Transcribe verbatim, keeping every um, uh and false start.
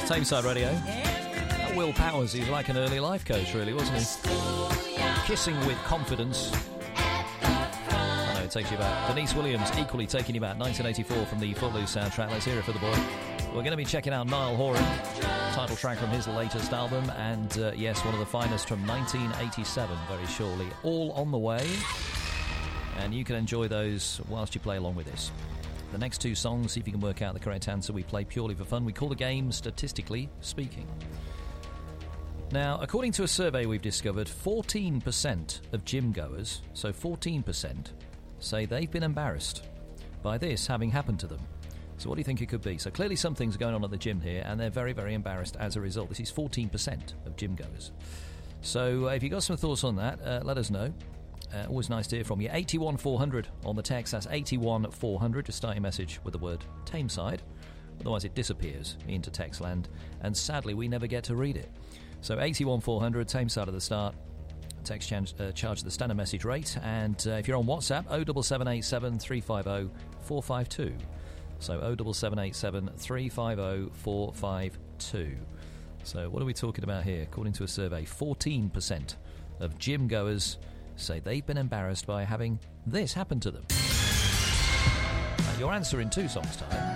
Tameside Radio. That Will Powers, he's like an early life coach, really, wasn't he? Kissing with confidence. I know it takes you back. Denise Williams, equally taking you back. nineteen eighty-four from the Footloose soundtrack. Let's hear it for the boy. We're going to be checking out Niall Horan, title track from his latest album, and uh, yes, one of the finest from nineteen eighty-seven, very surely. All on the way, and you can enjoy those whilst you play along with this. The next two songs, see if you can work out the correct answer, we play purely for fun. We call the game Statistically Speaking. Now, according to a survey we've discovered, fourteen percent of gym goers, so fourteen percent, say they've been embarrassed by this having happened to them. So what do you think it could be? So clearly some things are going on at the gym here, and they're very, very embarrassed as a result. This is fourteen percent of gym goers. So uh, if you've got some thoughts on that, uh, let us know. Uh, always nice to hear from you. eighty-one four hundred on the text. That's eighty-one four hundred. Just start your message with the word Tameside. Otherwise it disappears into text land, and sadly we never get to read it. So eighty-one four hundred, Tameside at the start. Text charge, uh, charge the standard message rate. And uh, if you're on WhatsApp, oh seven seven eight seven three five oh four five two. So oh seven seven eight seven three five oh four five two. So what are we talking about here? According to a survey, fourteen percent of gym goers say they've been embarrassed by having this happen to them. Now, your answer in two songs' time.